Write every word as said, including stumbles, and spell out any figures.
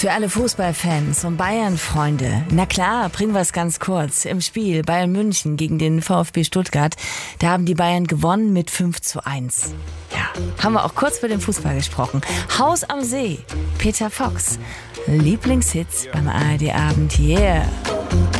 Für alle Fußballfans und Bayern-Freunde. Na klar, bringen wir es ganz kurz. Im Spiel Bayern München gegen den VfB Stuttgart, da haben die Bayern gewonnen mit fünf zu eins. Ja, haben wir auch kurz über den Fußball gesprochen. Haus am See, Peter Fox. Lieblingshits beim A R D-Abend. Yeah.